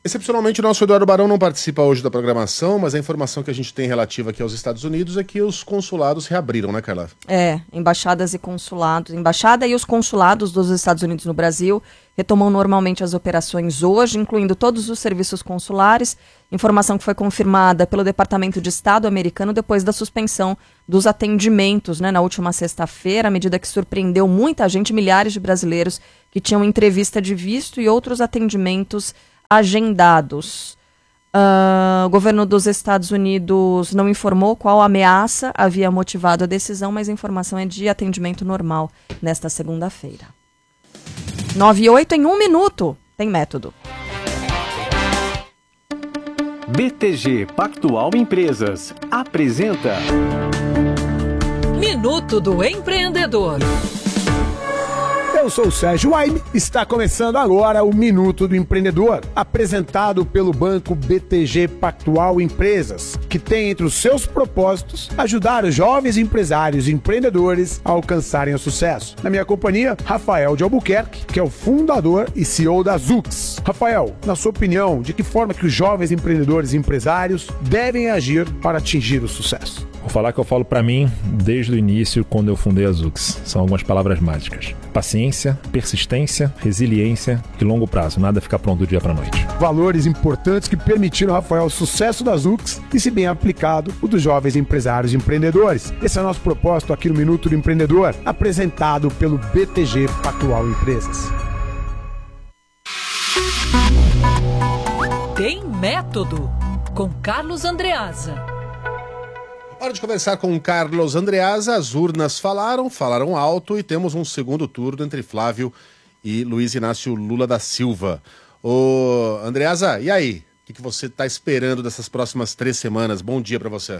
Excepcionalmente, o nosso Eduardo Barão não participa hoje da programação, mas a informação que a gente tem relativa aqui aos Estados Unidos é que os consulados reabriram, né, Carla? Embaixadas e consulados. Embaixada e os consulados dos Estados Unidos no Brasil retomam normalmente as operações hoje, incluindo todos os serviços consulares. Informação que foi confirmada pelo Departamento de Estado americano depois da suspensão dos atendimentos, né, na última sexta-feira, a medida que surpreendeu muita gente, milhares de brasileiros que tinham entrevista de visto e outros atendimentos agendados. O governo dos Estados Unidos não informou qual ameaça havia motivado a decisão, mas a informação é de atendimento normal nesta segunda-feira. 9:08 em 1 minuto. Tem método. BTG Pactual Empresas apresenta Minuto do Empreendedor. Eu sou o Sérgio Waime, está começando agora o Minuto do Empreendedor, apresentado pelo banco BTG Pactual Empresas, que tem entre os seus propósitos ajudar os jovens empresários e empreendedores a alcançarem o sucesso. Na minha companhia, Rafael de Albuquerque, que é o fundador e CEO da Zux. Rafael, na sua opinião, de que forma que os jovens empreendedores e empresários devem agir para atingir o sucesso? Vou falar que eu falo para mim desde o início, quando eu fundei a Zux. São algumas palavras mágicas. Paciência, persistência, resiliência e longo prazo. Nada fica pronto do dia para a noite. Valores importantes que permitiram, Rafael, o sucesso da Zux e, se bem aplicado, o dos jovens empresários e empreendedores. Esse é o nosso propósito aqui no Minuto do Empreendedor, apresentado pelo BTG Pactual Empresas. Tem método, com Carlos Andreasa. Hora de conversar com o Carlos Andreasa. As urnas falaram alto e temos um segundo turno entre Flávio e Luiz Inácio Lula da Silva. Ô, Andreasa, e aí? O que você está esperando dessas próximas 3 semanas? Bom dia para você.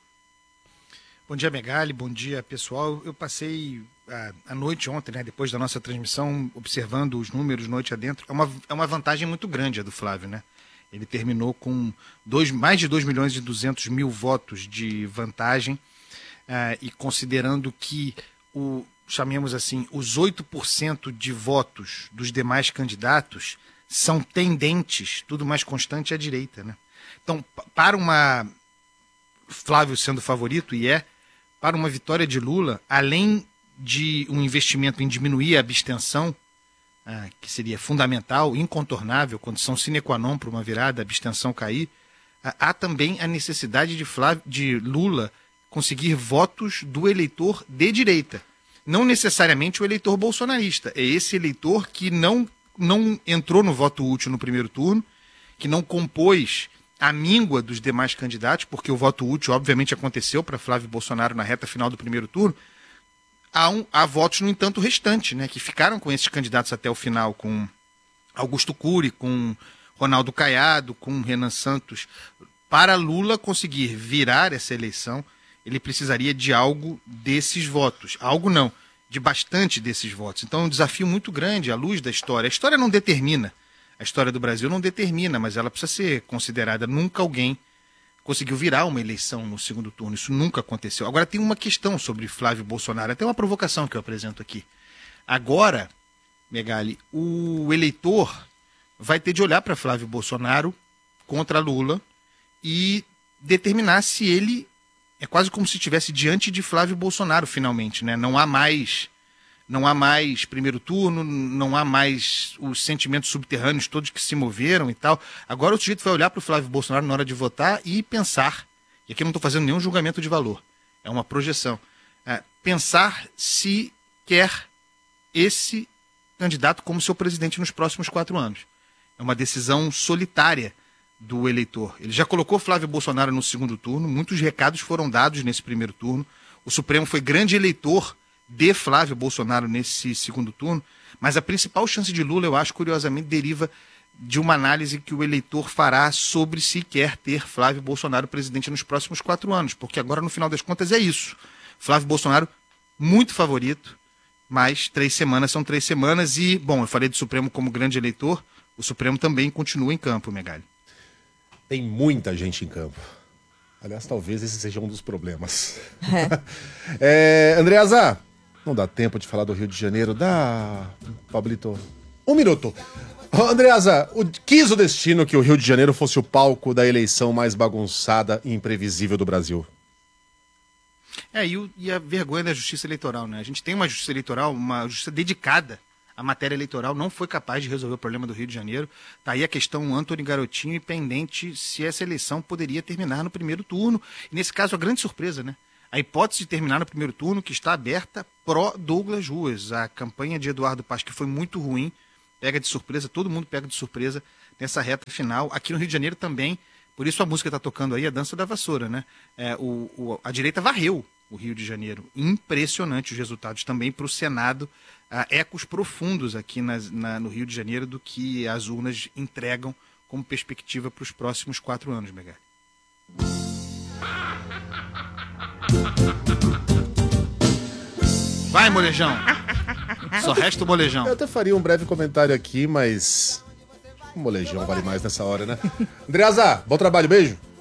Bom dia, Megali. Bom dia, pessoal. Eu passei a noite ontem, né, depois da nossa transmissão, observando os números noite adentro. É uma vantagem muito grande a do Flávio, né? Ele terminou com mais de 2.200.000 votos de vantagem, e considerando que, chamemos assim, os 8% de votos dos demais candidatos são tendentes, tudo mais constante à direita, né? Então, para Flávio sendo favorito, para uma vitória de Lula, além de um investimento em diminuir a abstenção, que seria fundamental, incontornável, condição sine qua non para uma virada, a abstenção cair, há também a necessidade de Lula conseguir votos do eleitor de direita. Não necessariamente o eleitor bolsonarista. É esse eleitor que não entrou no voto útil no primeiro turno, que não compôs a míngua dos demais candidatos, porque o voto útil obviamente aconteceu para Flávio Bolsonaro na reta final do primeiro turno. Há votos, no entanto, restantes, né, que ficaram com esses candidatos até o final, com Augusto Cury, com Ronaldo Caiado, com Renan Santos. Para Lula conseguir virar essa eleição, ele precisaria de algo desses votos. Algo não, de bastante desses votos. Então é um desafio muito grande à luz da história. A história não determina, a história do Brasil não determina, mas ela precisa ser considerada. Nunca alguém conseguiu virar uma eleição no segundo turno. Isso nunca aconteceu. Agora tem uma questão sobre Flávio Bolsonaro, até uma provocação que eu apresento aqui. Agora, Megali, o eleitor vai ter de olhar para Flávio Bolsonaro contra Lula e determinar se ele é quase como se estivesse diante de Flávio Bolsonaro finalmente, né? Não há mais primeiro turno, não há mais os sentimentos subterrâneos todos que se moveram e tal. Agora o sujeito vai olhar para o Flávio Bolsonaro na hora de votar e pensar, e aqui eu não estou fazendo nenhum julgamento de valor, é uma projeção, pensar se quer esse candidato como seu presidente nos próximos 4 anos. É uma decisão solitária do eleitor. Ele já colocou Flávio Bolsonaro no segundo turno, muitos recados foram dados nesse primeiro turno, o Supremo foi grande eleitor de Flávio Bolsonaro nesse segundo turno, mas a principal chance de Lula, eu acho, curiosamente, deriva de uma análise que o eleitor fará sobre se quer ter Flávio Bolsonaro presidente nos próximos 4 anos, porque agora, no final das contas, é isso. Flávio Bolsonaro, muito favorito, mas 3 semanas são 3 semanas e, bom, eu falei do Supremo como grande eleitor, o Supremo também continua em campo, Megali. Tem muita gente em campo. Aliás, talvez esse seja um dos problemas. Andreasa, não dá tempo de falar do Rio de Janeiro. Dá, Pablito. 1 minuto. Ô, Andreasa, quis o destino que o Rio de Janeiro fosse o palco da eleição mais bagunçada e imprevisível do Brasil. E a vergonha da justiça eleitoral, né? A gente tem uma justiça eleitoral, uma justiça dedicada à matéria eleitoral, não foi capaz de resolver o problema do Rio de Janeiro. Tá aí a questão Antony Garotinho e pendente se essa eleição poderia terminar no primeiro turno. E nesse caso, a grande surpresa, né? A hipótese de terminar no primeiro turno que está aberta pró-Douglas Ruas. A campanha de Eduardo Paes, que foi muito ruim, pega de surpresa, todo mundo pega de surpresa nessa reta final. Aqui no Rio de Janeiro também, por isso a música está tocando aí, a dança da vassoura, né? A direita varreu o Rio de Janeiro. Impressionante os resultados também para o Senado. Ecos profundos aqui no Rio de Janeiro do que as urnas entregam como perspectiva para os próximos 4 anos, Megali. Vai, molejão! Só resta o molejão. Eu até faria um breve comentário aqui, mas o molejão vale mais nessa hora, né? Andreasa, bom trabalho, beijo.